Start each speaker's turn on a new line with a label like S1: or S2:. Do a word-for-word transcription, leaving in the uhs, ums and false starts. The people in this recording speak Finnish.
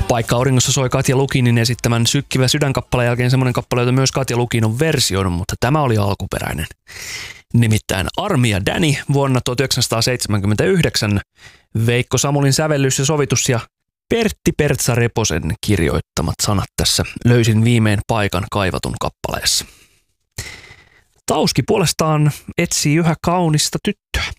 S1: Paikka auringossa soi Katja Lukinin esittämän Sykkivä sydänkappaleen jälkeen semmoinen kappale, jota myös Katja Lukin on versioinut, mutta tämä oli alkuperäinen. Nimittäin Armi ja Danny vuonna tuhatyhdeksänsataaseitsemänkymmentäyhdeksän, Veikko Samulin sävellys ja sovitus ja Pertti Pertsa Reposen kirjoittamat sanat tässä löysin viimein paikan kaivatun kappaleessa. Tauski puolestaan etsii yhä kaunista tyttöä.